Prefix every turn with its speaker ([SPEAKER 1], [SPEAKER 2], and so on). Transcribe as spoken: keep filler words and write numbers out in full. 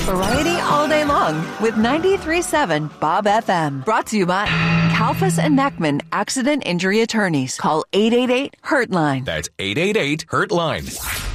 [SPEAKER 1] Variety all day long with ninety-three point seven Bob F M. Brought to you by Kalfas and Neckman Accident Injury Attorneys. Call eight eight eight, hurt line.
[SPEAKER 2] That's eight eight eight, hurt line.